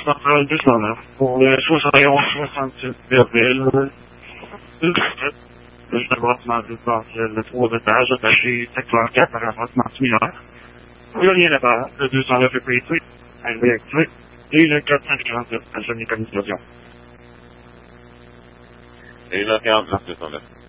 centrale 209 pour le 71-67 Berville. Le bâtiment résidentiel de 3 étages attaché secteur 4 par un bâtiment similaire. Il n'y a rien là-bas. Le 209 est pris, arrivé activé. Et le 447 à la communication. Et le 47,